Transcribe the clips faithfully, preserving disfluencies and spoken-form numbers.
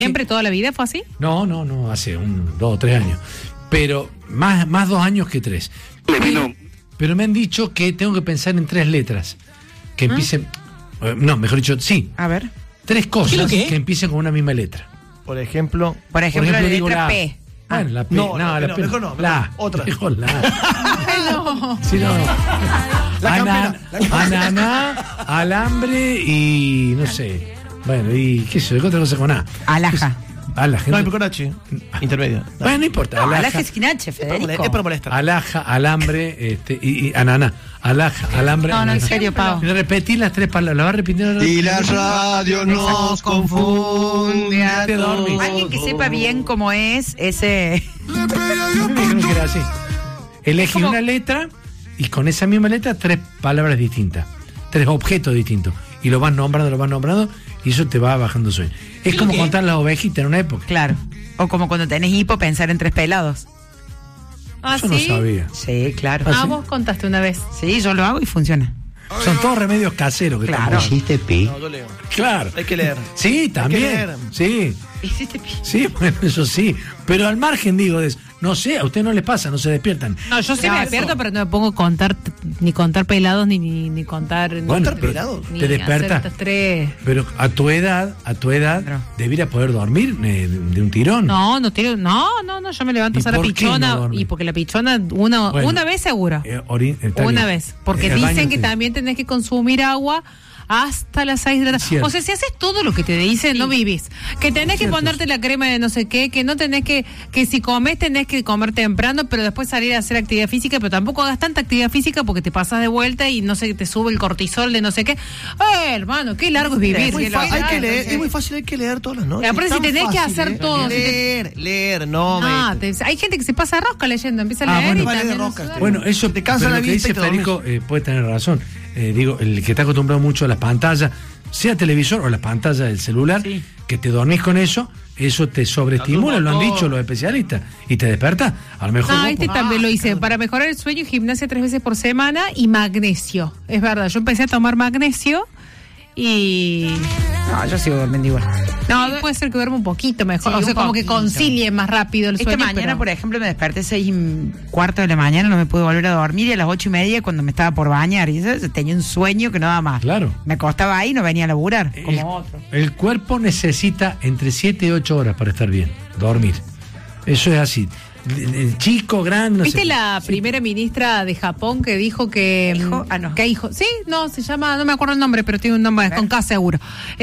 ¿Siempre, toda la vida fue así? No, no, no, hace un dos o tres años. Pero más, más dos años que tres. Pero, pero me han dicho que tengo que pensar en tres letras. Que empiecen... ¿Ah? No, mejor dicho, sí. A ver. Tres cosas que empiecen con una misma letra. Por ejemplo... Por ejemplo, por ejemplo la digo letra la P. Ah, bueno, la P. No, No, no, la no, P. mejor no, mejor La. otra. Mejor la. No. Sí, no. La Ana- campera, la campera. Ananá, alambre y no sé. Bueno, y qué sé yo, ¿qué otra cosa con A? Alhaja. Alhaja. No, pero con H. Intermedio. Bueno, no importa. No, alhaja, alhaja es sin H, Federico. Es para molestar. alhaja, alambre este, y, y ananá. Alhaja, alambre. No, no, en ananá. serio, Pau. Repetí las tres palabras. ¿Lo vas repitiendo? Y la radio nos confunde a Te dormís. todos. Alguien que sepa bien cómo es ese... Me dijeron que era así. Elegí ¿Cómo? una letra y con esa misma letra tres palabras distintas. Tres objetos distintos. Y lo vas nombrando, lo vas nombrando y eso te va bajando sueño. Es como contar las ovejitas en una época. Claro. O como cuando tenés hipo, pensar en tres pelados. ¿Ah, Eso sí? no sabía. Sí, claro. ¿Ah, Ah, sí? vos contaste una vez. Sí, yo lo hago y funciona. Son todos remedios caseros. Que Claro. estamos- ¿Hiciste pi? No, yo leo. Claro. Hay que leer. Sí, también. leer. Sí. Hiciste pi. Sí, bueno, eso sí. Pero al margen, digo, de eso, no sé, a usted no les pasa, no se despiertan. No, yo sí Claro. me despierto, pero no me pongo a contar, t- ni contar pelados, ni, ni, ni contar... ni- Bueno, ¿Contar pero pelados? ni te hacer despertas. estas tres... Pero a tu edad, a tu edad, Claro. deberías poder dormir eh, de, de un tirón. No, no tiro, no, no, no, yo me levanto a ¿Y hacer la por qué pichona no dormís? y porque la pichona una, Bueno. una vez seguro. Eh, ori- está Una bien. vez, porque El baño dicen que te- también tenés que consumir agua hasta las seis de la tarde. Cierto. O sea, si haces todo lo que te dicen, no vivís. Que tenés que Cierto. ponerte la crema de no sé qué, que no tenés que, que si comes tenés que comer temprano, pero después salir a hacer actividad física, pero tampoco hagas tanta actividad física porque te pasas de vuelta y no sé, te sube el cortisol de no sé qué. Eh, hermano, qué largo es vivir. Es muy Qué fa- largo. hay que leer, es muy fácil, hay que leer todas las noches. Aparte, Es si tan tenés que fácil, hacer ¿eh? todo, si te- Leer, leer, no Ah, me... te- hay gente que se pasa de rosca leyendo, empieza a Ah, leer bueno. y Vale de también no rosca, se duerme. Bueno, eso Te cansa pero la lo que vista y dice te dormís. Federico eh, puede tener razón. Eh, digo, el que está acostumbrado mucho a las pantallas, sea televisor o las pantallas del celular, Sí. que te dormís con eso, eso te sobreestimula, lo han dicho los especialistas, y te desperta. A lo mejor. Ah, vos, este por- también lo hice. Para mejorar el sueño, gimnasia tres veces por semana y magnesio. Es verdad, yo empecé a tomar magnesio y... No, yo sigo durmiendo igual. No, puede ser que duerma un poquito mejor. Sí, o sea, un como que poquito. concilie más rápido el Esta sueño. mañana, pero- por ejemplo, me desperté seis y cuarto de la mañana, no me pude volver a dormir y a las ocho y media cuando me estaba por bañar y eso, tenía un sueño que no daba más. Claro. Me acostaba ahí y no venía a laburar, el, como otro. el cuerpo necesita entre siete y ocho horas para estar bien, dormir. Eso es así. El chico, grande, no ¿Viste sé. la Sí. primera ministra de Japón que dijo que... ¿Dijo? Ah, no. Que dijo, sí, no, se llama, no me acuerdo el nombre, pero tiene un nombre, es con K seguro.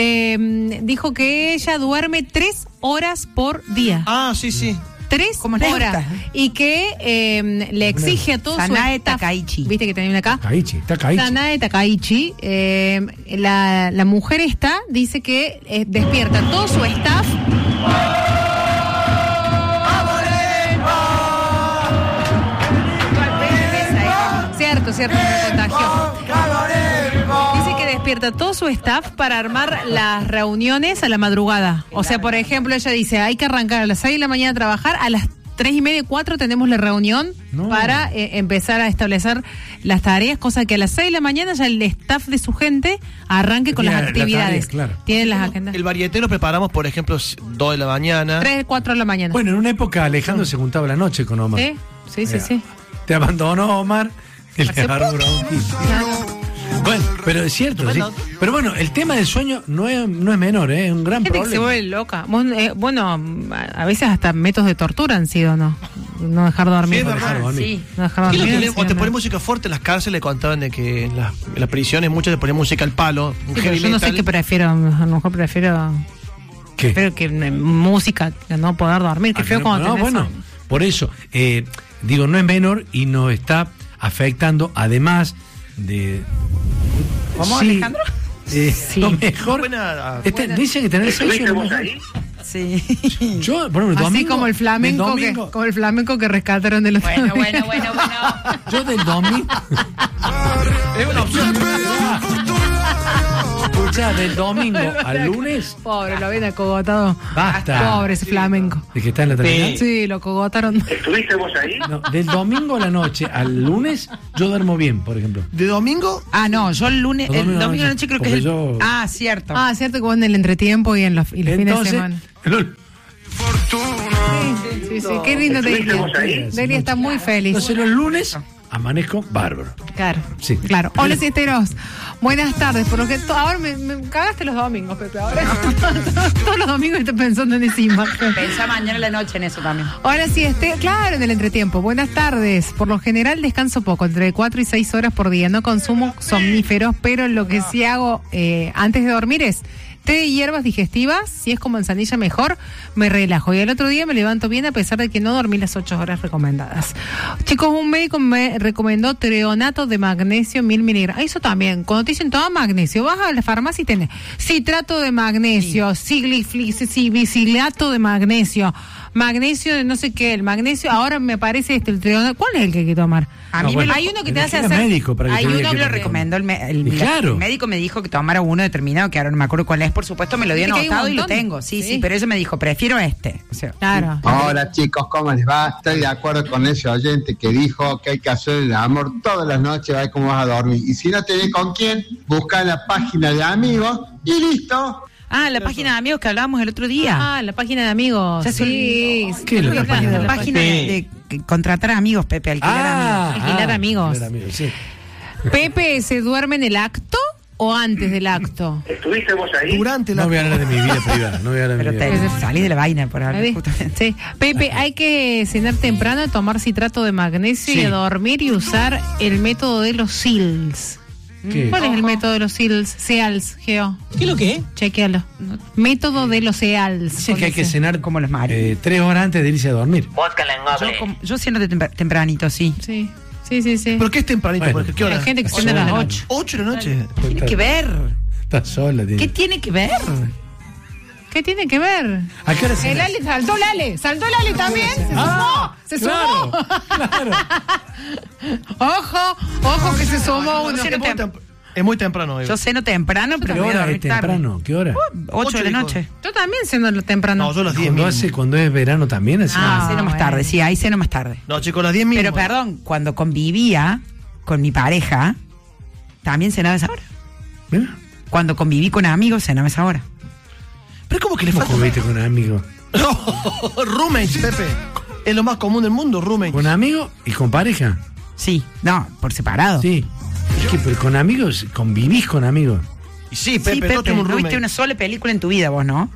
Eh, dijo que ella duerme tres horas por día. Ah, sí, sí. Tres ¿Cómo le horas. gusta? Y que eh, le exige a todo Sanae su staff. Takaichi. ¿Viste que tenía una acá? Takaichi, Takaichi. Sanae Takaichi. eh, la, la mujer esta dice que eh, despierta todo su staff. Cierto, cierto, me contagió. Dice que despierta todo su staff para armar las reuniones a la madrugada. O sea, por ejemplo, ella dice, hay que arrancar a las seis de la mañana a trabajar, a las tres y media, cuatro tenemos la reunión No. para eh, empezar a establecer las tareas, cosa que a las seis de la mañana ya el staff de su gente arranque con Tiene las la actividades. tarea, claro. Tienen las agendas. El varieté lo preparamos, por ejemplo, dos de la mañana. tres, cuatro de la mañana. Bueno, en una época Alejandro se juntaba la noche con Omar. ¿Sí? Sí, sí, Eh, sí. Te abandonó Omar y le Hace agarró bronquitis. Bueno, pero es cierto, sí. Pero bueno, el tema del sueño no es, no es menor, ¿eh? Es un gran Gente que se problema. vuelve loca. Bueno, eh, bueno, a veces hasta métodos de tortura han sido, ¿no? No dejar dormir. Sí, es No verdad. dejar dormir. Sí. No dejar ¿Qué es lo dormir. que le- o te sí, ponen no. música fuerte en las cárceles, contaban de que en las, en las prisiones muchos te ponían música al palo, un Sí, pero heavy yo no sé metal. qué prefiero, a lo mejor prefiero, ¿Qué? prefiero que eh, música, que no poder dormir, que Ah, feo no, cuando no, tenés bueno, eso. por eso, eh, digo, no es menor y nos está afectando, además de... ¿Cómo, Sí, Alejandro? eh, Sí. Lo mejor... Buena- este, buena- dicen que tener sexo es lo mejor. Sí. Yo, por ejemplo, el Así domingo... como el flamenco, del que, domingo- como el flamenco que rescataron de los Bueno, bueno, bueno, bueno. Yo del domingo... Es una opción. Escucha, del domingo al lunes... Pobre, lo habían acogotado. Basta. Pobre ese flamenco. ¿De que está en la terminal? Sí, lo cogotaron. ¿Estuviste vos ahí? No, del domingo a la noche al lunes yo duermo bien, por ejemplo. De domingo, Ah, no, yo el lunes, El el domingo domingo de noche, noche creo que es porque el... yo- Ah, cierto. Ah, cierto que vos en el entretiempo y en los, y los fines de Entonces, semana. El, Sí, sí, sí. Qué lindo Delia. Delia está muy feliz. entonces los lunes amanezco bárbaro. Claro, Sí. claro. Hola, siesteros. Buenas tardes. Por lo que to- ahora me, me cagaste los domingos, Pepe. Ahora todos los domingos estoy pensando en esa imagen. Pensá mañana en la noche en eso también. Ahora sí, este, claro, en el entretiempo. Buenas tardes. Por lo general descanso poco, entre cuatro y seis horas por día. No consumo somníferos, pero lo que sí hago eh, antes de dormir es té de hierbas digestivas. Si es con manzanilla mejor, me relajo. Y al otro día me levanto bien a pesar de que no dormí las ocho horas recomendadas. Chicos, un médico me recomendó treonato de magnesio mil miligramos. Eso también, cuando te dicen toma magnesio, vas a la farmacia y tenés citrato de magnesio, siliciliato de magnesio, magnesio de no sé qué, el magnesio, ahora me parece este, el treonato. ¿Cuál es el que hay que tomar? A No, mí bueno, me lo- hay uno que te tenés hace que ir a hacer. médico para que Hay te diga uno que que lo te- recomendó el, me- el- Y claro. el médico, me dijo que tomara uno determinado, que ahora no me acuerdo cuál es, por supuesto me lo dio Dice que hay un anotado y lo montón. tengo. Sí, sí, Sí. pero eso me dijo, prefiero este. O sea, Claro. Hola chicos, ¿cómo les va? Estoy de acuerdo con ese oyente que dijo que hay que hacer el amor todas las noches, a ver cómo vas a dormir. Y si no tenés con quién, busca en la página de amigos y listo. Ah, la página de amigos que hablábamos el otro día. Ah, la página de amigos. Ya se Sí. olvidó. ¿Qué es la La, página de la página de, de- de contratar amigos, Pepe, alquilar Ah, amigos. Alquilar ah, amigos. alquilar amigos, sí. Pepe, ¿se duerme en el acto o antes del acto? ¿Estuviste vos ahí? Durante la. No voy a hablar de mi vida privada. No voy a hablar de Pero mi vida te privada. salí de la vaina por ahora, ¿Sabes? justamente. Sí. Pepe, hay que cenar temprano, tomar citrato de magnesio Sí. y a dormir y usar el método de los S E A L S. ¿Qué? ¿Cuál es el método de los S E A L S? S E A L S, Geo. ¿Qué es lo que es? Chequealo. Método de los S E A L S. Dicen que hay que cenar Como los maridos. eh, tres horas antes de irse a dormir. Yo, como- yo siendo de tempra- tempranito, sí. Sí, sí, sí, sí. ¿Pero qué es tempranito? Bueno. Porque, ¿qué hora? Hay gente que cena a las ocho. ¿Ocho de la noche? ¿Qué tiene que ver? Está sola, tiene. ¿Qué tiene que ver? ¿Qué tiene que ver? ¿A qué hora El cenas? Ale saltó el Ale, saltó el Ale también. Se Ah, sumó, se claro, sumó. claro. Ojo, ojo que se sumó uno. Sí, Es muy, tem- es muy temprano hoy. Yo ceno temprano, pero ¿Qué me voy a hora es dormir tarde. temprano? ¿Qué hora? Ocho de la dijo. noche. Yo también ceno temprano. No, yo a las diez Cuando mínimo. hace, cuando es verano también así. Ah, Ah, ceno más bueno. tarde, sí, ahí ceno más tarde. No, chicos, a las diez mínimo. Pero perdón, cuando convivía con mi pareja, también cenaba a esa hora. Mira, Cuando conviví con amigos, cenaba a esa hora. Pero ¿cómo que le ¿cómo falta? comiste con amigos? No, roommates, Pepe. Es lo más común del mundo, roommates. ¿Con amigos y con pareja? Sí, no, por separado. Sí. Es que, pero con amigos, convivís con amigos. Y sí, Pepe, Sí, todos Pepe, tenemos no viste roommate. una sola película en tu vida vos, ¿no?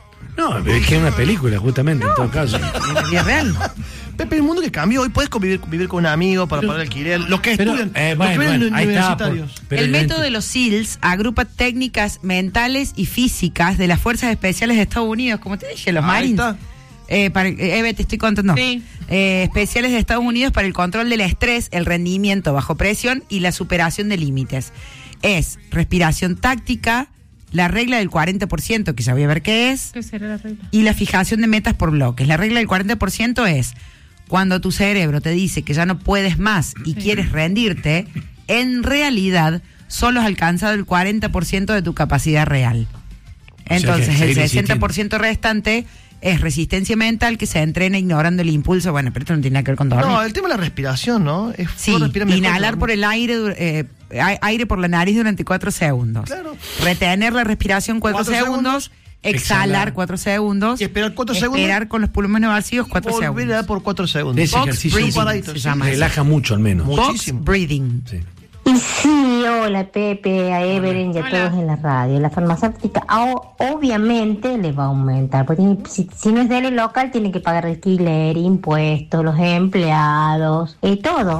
No, es que es una película, justamente, en todo caso. En la vida real. Pepe, el mundo que cambió. Hoy puedes convivir vivir con un amigo para Pero- pagar alquiler. Los que Pero, estudian. eh, los bueno, que ven bueno, ahí está. por- universitarios. pero el la método ent- de los S E A L S agrupa técnicas mentales y físicas de las Fuerzas Especiales de Estados Unidos, como te dije, los Ahí Marines. está. Eh, para, eh, Eve, te estoy contando. Sí. Eh, especiales de Estados Unidos para el control del estrés, el rendimiento bajo presión y la superación de límites. Es respiración táctica, la regla del cuarenta por ciento, que ya voy a ver qué es, ¿Qué será la regla? y la fijación de metas por bloques. La regla del cuarenta por ciento es cuando tu cerebro te dice que ya no puedes más y quieres rendirte, en realidad solo has alcanzado el cuarenta por ciento de tu capacidad real. que Entonces, el seguir sesenta por ciento restante es resistencia mental que se entrena ignorando el impulso. Bueno, pero esto no tiene nada que ver con dormir. No, el tema de la respiración, ¿no? Es Sí, uno respira mejor inhalar que por dormir. el aire, du- eh, a- aire por la nariz durante cuatro segundos. Claro. Retener la respiración cuatro, Cuatro segundos, segundos. exhalar Exhalar. cuatro segundos. Y esperar cuatro esperar segundos. con los pulmones vacíos cuatro Volver a segundos. dar por cuatro segundos. Ese Box ejercicio breathing paradito, se sí. llama eso. relaja mucho al menos. Mucho. Box Muchísimo. breathing. Sí. Y sí, hola Pepe, a Evelyn y a Hola. todos en la radio. La farmacéutica o- obviamente les va a aumentar, porque tiene- si, si no es del local tiene que pagar alquiler, impuestos, los empleados, y todo.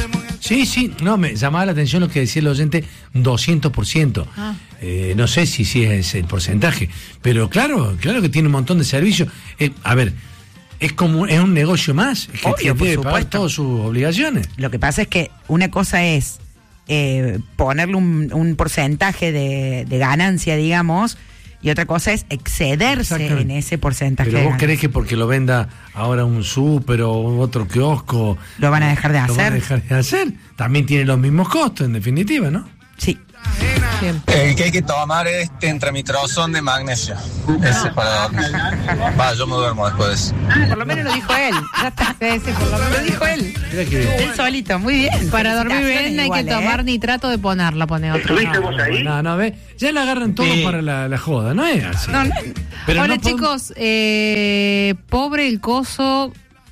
Sí, sí, no, me llamaba la atención lo que decía el oyente, doscientos por ciento. Ah. Eh, no sé si, si es el porcentaje, pero claro, claro que tiene un montón de servicios. Eh, a ver, es como es un negocio más, es que, Obvio, que por debe pagar supuesto. todas sus obligaciones. Lo que pasa es que una cosa es eh, ponerle un, un porcentaje de, de ganancia, digamos, y otra cosa es excederse Exactamente. en ese porcentaje. Pero de vos ganancia. creés que porque lo venda ahora un súper o otro kiosco, Lo van a dejar de lo van a hacer. dejar de hacer. También tiene los mismos costos, en definitiva, ¿no? Sí. Bien. El que hay que tomar es tetramitrozón de magnesio. Ese es para dormir. Va, yo me duermo después de eso. Ah, por lo menos lo dijo él. Ya está. Sí, sí, por lo menos Lo dijo él. Mira que bien. Él solito, muy bien. Para dormir bien hay Igual, que ¿eh? tomar nitrato de ponerla, pone otro. No, no, no, ve. Ya la agarran todo Sí. para la, la joda, no es así. No, no. Pero Hola no podemos- chicos, eh, pobre el coso.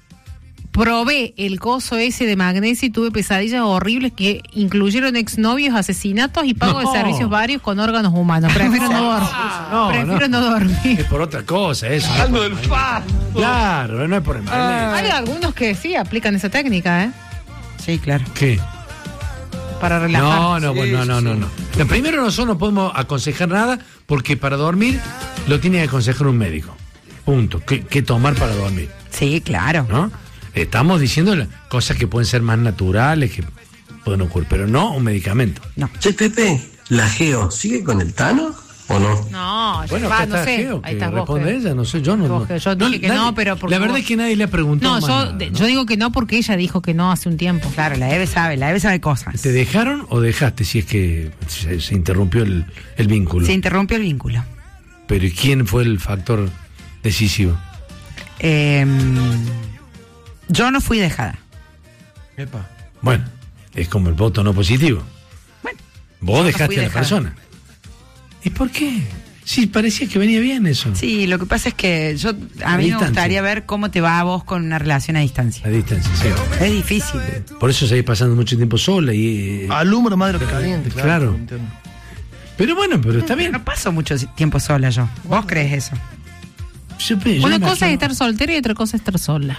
Probé el coso ese de magnesio y tuve pesadillas horribles que incluyeron exnovios, asesinatos y pago No. de servicios varios con órganos humanos. Prefiero no, dormir. No, Prefiero no, no. dormir. Es por otra cosa, eso. no es por el magnesio. Claro, no es por el magnesio. Hay algunos que sí aplican esa técnica, ¿eh? Sí, claro. ¿Qué? Para relajar. No, no, bueno, no, no, no, no. Primero nosotros no podemos aconsejar nada porque para dormir lo tiene que aconsejar un médico. Punto. ¿Qué, qué tomar para dormir? Sí, claro. ¿No? Estamos diciendo la- cosas que pueden ser más naturales, que pueden ocurrir, pero no un medicamento. Che, Pepe, ¿la Geo sigue con el Tano o no? No, Bueno, va, acá no está sé. Geo, Ahí que estás vos. responde Geo. ella, no sé, yo no. Vos, no- Geo, yo dije que nadie- no, pero porque La verdad vos- es que nadie le ha preguntado. No, más yo, nada, de- ¿no? yo digo que no porque ella dijo que no hace un tiempo. Claro, la Eve sabe, la Eve sabe cosas. ¿Te dejaron o dejaste si es que se, se interrumpió el, el vínculo? Se interrumpió el vínculo. Pero ¿y quién fue el factor decisivo? Eh, yo no fui dejada. Epa. Bueno, es como el voto no positivo. Bueno, Vos yo no dejaste fui a la dejada. persona. ¿Y por qué? Sí, parecía que venía bien eso. Sí, lo que pasa es que yo a A mí me distancia. gustaría ver cómo te va a vos con una relación a distancia. A distancia, sí. Es difícil. Por eso seguís pasando mucho tiempo sola y... eh, Alumbra más de lo que caliente, claro. Claro. Entiendo. Pero bueno, pero está bien. No paso mucho tiempo sola yo. ¿Vos crees eso? Yo- yo Una imagino- cosa es estar soltera y otra cosa es estar sola.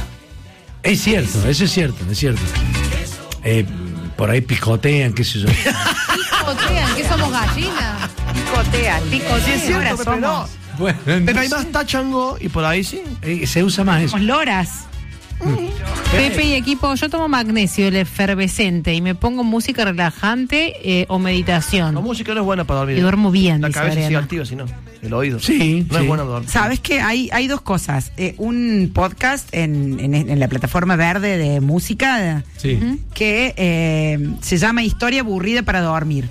Es cierto, eso es cierto, es cierto. Eh, por ahí picotean, qué sé yo. Picotean, que somos gallinas. Picotea, picotea. Sí, es cierto, Ahora Pepe, somos, no. Bueno, Pero hay no más tachango y por ahí sí. sé, eh, se usa más eso. somos loras. Pepe y equipo, yo tomo magnesio, el efervescente, y me pongo música relajante eh, o meditación. La música no es buena para dormir. Y duermo bien, La dice cabeza sigue Mariana. activa, si no. El oído. Sí, No sí. es bueno dormir. Sabes que hay, hay dos cosas. Eh, un podcast en, en, en la plataforma verde de música Sí. que eh, se llama Historia aburrida para dormir.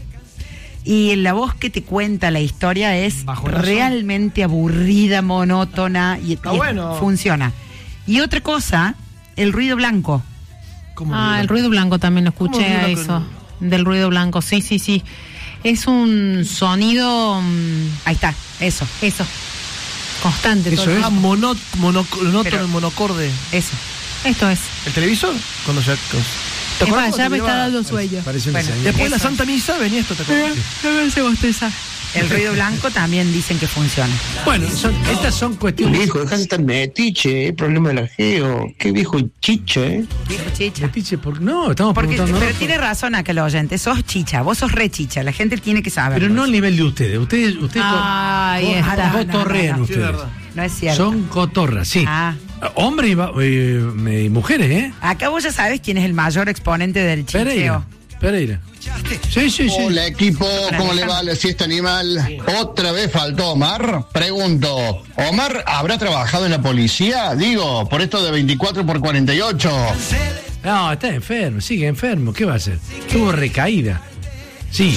Y la voz que te cuenta la historia es Bajonazo. realmente aburrida, monótona y, Está y bueno. funciona. Y otra cosa, el ruido blanco. ¿Cómo Ah, digo? el ruido blanco también lo ¿Cómo escuché a ruido eso. blanco? Del ruido blanco, sí, sí, sí. Es un sonido. mm, Ahí está, eso, Eso. Constante. Eso todo el es. Ah, tiempo. mono, mono, monótono, Pero- monocorde. eso. Esto es. ¿El televisor? Cuando se... ¿Te Es acuerdas más, ya cuando me te está iba- dando sueño. Parece una Bueno, señal. Después de la Eso. Santa Misa venía esto, ¿te acuerdas? se bosteza. El ruido blanco también dicen que funciona. Bueno, son- estas son cuestiones. Viejo, dejate estar metiche, eh, problema de la geo. Qué viejo chicha, eh. Dijo chicha. Metiche, por- No, estamos Porque, preguntando. pero ¿no? tiene razón acá el oyente, sos chicha, vos sos re chicha, la gente tiene que saber. Pero no al nivel de ustedes. Ustedes, ustedes Ahí co- está. co- cotorrean No, no, no. Sí, es ustedes. verdad. No es cierto. Son cotorras, sí. Ah. Hombres y, va- eh, y mujeres, ¿eh? Acá vos ya sabes quién es el mayor exponente del Pereira. chicheo. Pereira. Sí, sí, sí. Hola equipo, ¿cómo le va la siesta animal? ¿Otra vez faltó Omar? Pregunto, ¿Omar habrá trabajado en la policía? Digo, por esto de veinticuatro por cuarenta y ocho. No, está enfermo, sigue enfermo. ¿Qué va a hacer? Tuvo recaída. Sí.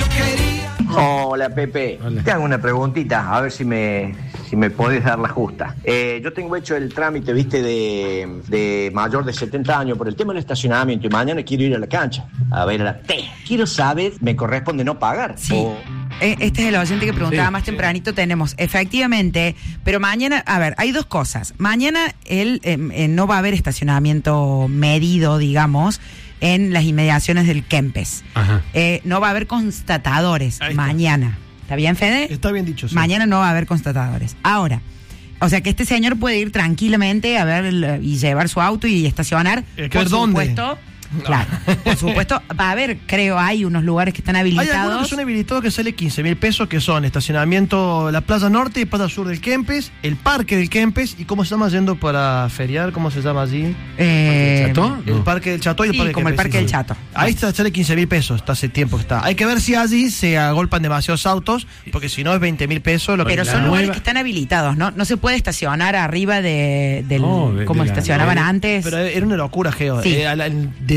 Hola Pepe, Hola. te hago una preguntita, a ver si me, si me podés dar la justa. Eh, yo tengo hecho el trámite, viste, de, de mayor de setenta años por el tema del estacionamiento y mañana quiero ir a la cancha a ver a la T. Quiero saber, ¿me corresponde no pagar? Sí. O- Eh, Este es el oyente que preguntaba Sí, más sí. tempranito. Tenemos, efectivamente, pero mañana, a ver, hay dos cosas. Mañana él eh, eh, no va a haber estacionamiento medido, digamos, en las inmediaciones del Kempes. Ajá. Eh, no va a haber constatadores Ahí está. mañana. ¿Está bien, Fede? Está bien dicho, sí. Mañana no va a haber constatadores. Ahora, o sea que este señor puede ir tranquilamente a ver el- y llevar su auto y estacionar. Eh, que por ver dónde. supuesto, claro, por supuesto, va a haber, creo, hay unos lugares que están Hay algunos habilitados. que son habilitados que sale quince mil pesos, que son estacionamiento la Plaza Norte y Plaza Sur del Kempes, el Parque del Kempes, y cómo se llama yendo para feriar, ¿cómo se llama allí? Eh, ¿Cható? El No. Parque del Chato y el Sí, Parque del como el Kempes, Parque sí, del sí. Chato. Ahí está, sale quince mil pesos, está hace tiempo que está. Hay que ver si allí se agolpan demasiados autos, porque si no es veinte mil pesos. Lo que Pero la son lugares nueva- que están habilitados, ¿no? No se puede estacionar arriba de, del No, de- como de la- estacionaban de- antes. Pero era una locura, Geo. Sí. Eh, a la- de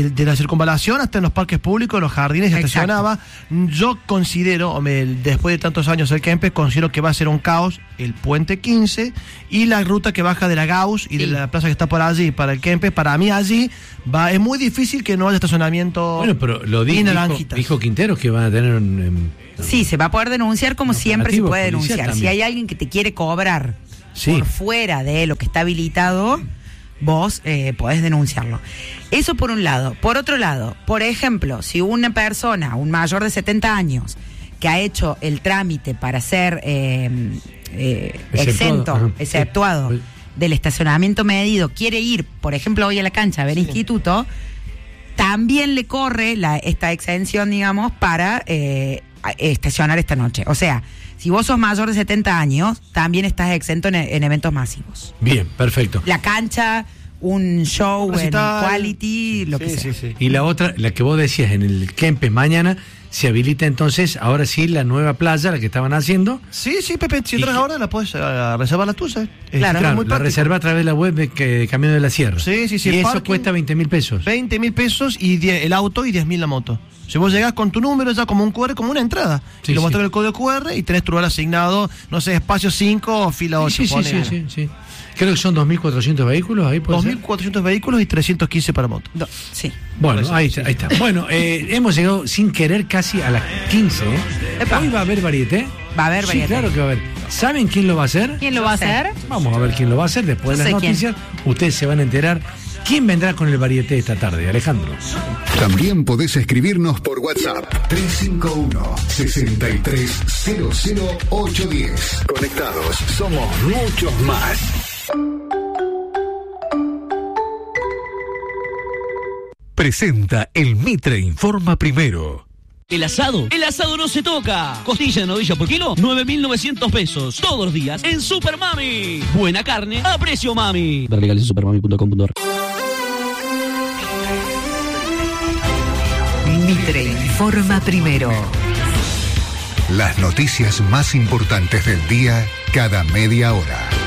de, de la circunvalación hasta en los parques públicos, en los jardines se estacionaba. Yo considero, hombre, después de tantos años el Kempes, considero que va a ser un caos el puente quince y la ruta que baja de la Gauss y sí. de la plaza que está por allí para el Kempes. Para mí allí va, es muy difícil que no haya estacionamiento. Bueno, pero lo di, dijo, dijo Quinteros que van a tener un... un sí, se va a poder denunciar como siempre se puede denunciar. También. Si hay alguien que te quiere cobrar sí. por fuera de lo que está habilitado, vos eh, podés denunciarlo. Eso por un lado. Por otro lado, por ejemplo, si una persona, un mayor de setenta años, que ha hecho el trámite para ser eh, eh, exento, ajá, exceptuado sí. del estacionamiento medido, quiere ir, por ejemplo, hoy a la cancha a ver sí. instituto, también le corre la, esta exención, digamos, para eh, estacionar esta noche. O sea, si vos sos mayor de setenta años, también estás exento en, en eventos masivos. Bien, perfecto. La cancha, un show en quality, lo sí, que sea. Sí, sí. Y la otra, la que vos decías en el Kempes mañana, se habilita entonces, ahora sí, la nueva playa, la que estaban haciendo. Sí, sí, Pepe, si entras ahora la puedes uh, reservar la tuya. Claro, claro la reserva a través de la web de, que, de Camino de la Sierra. Sí, sí, sí. Y eso parking, cuesta veinte mil pesos. veinte mil pesos y diez, el auto y diez mil la moto. Si vos llegás con tu número ya como un cu erre, como una entrada, sí, y lo mostrás sí. el código cu erre y tenés tu lugar asignado, no sé, espacio cinco o fila ocho. Sí, sí, sí, sí, sí. Creo que son dos mil cuatrocientos vehículos ahí. dos mil cuatrocientos vehículos y trescientos quince para moto. Do, sí. Bueno, ahí está, ahí está. Bueno, eh, hemos llegado sin querer casi a las quince. ¿eh? Hoy va a haber varieté. Va a haber varieté. Sí, claro que va a haber. ¿Saben quién lo va a hacer? ¿Quién lo va a hacer? Vamos a ver quién lo va a hacer después no de las noticias. Quién. Ustedes se van a enterar quién vendrá con el varieté esta tarde, Alejandro. También podés escribirnos por WhatsApp tres cinco uno, seis tres cero cero ocho uno cero. Conectados, somos muchos más. Presenta el Mitre Informa Primero. El asado, el asado no se toca. Costilla de novilla por kilo, nueve mil novecientos pesos. Todos los días en Super Mami. Buena carne a precio mami. Ver legales en supermami punto com punto a r. Mitre Informa Primero. Las noticias más importantes del día cada media hora.